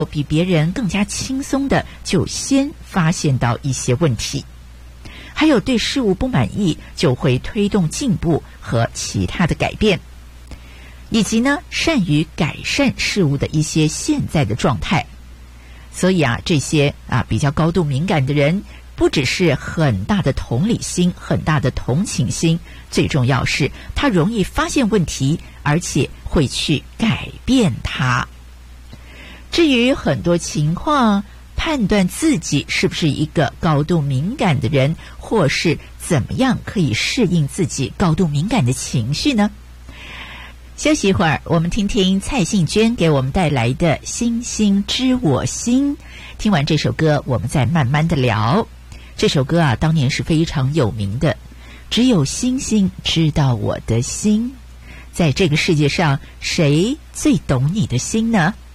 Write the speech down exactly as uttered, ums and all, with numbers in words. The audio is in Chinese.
比别人更加轻松的就先发现到一些问题，还有对事物不满意就会推动进步和其他的改变，以及呢善于改善事物的一些现在的状态。所以啊，这些啊比较高度敏感的人，不只是很大的同理心、很大的同情心，最重要是他容易发现问题，而且会去改变它。至于很多情况，判断自己是不是一个高度敏感的人，或是怎么样可以适应自己高度敏感的情绪呢？休息一会儿，我们听听蔡幸娟给我们带来的《星星知我心》。听完这首歌，我们再慢慢的聊。这首歌啊，当年是非常有名的，只有星星知道我的心。在这个世界上，谁最懂你的心呢？